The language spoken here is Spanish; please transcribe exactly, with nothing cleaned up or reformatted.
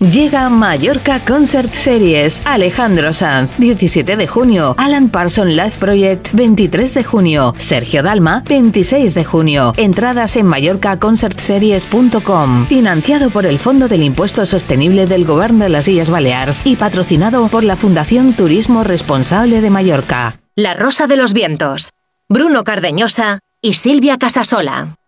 Llega Mallorca Concert Series. Alejandro Sanz, diecisiete de junio. Alan Parsons Live Project, veintitrés de junio. Sergio Dalma, veintiséis de junio. Entradas en mallorca concert series punto com. Financiado por el Fondo del Impuesto Sostenible del Gobierno de las Illes Balears y patrocinado por la Fundación Turismo Responsable de Mallorca. La Rosa de los Vientos. Bruno Cardeñosa y Silvia Casasola.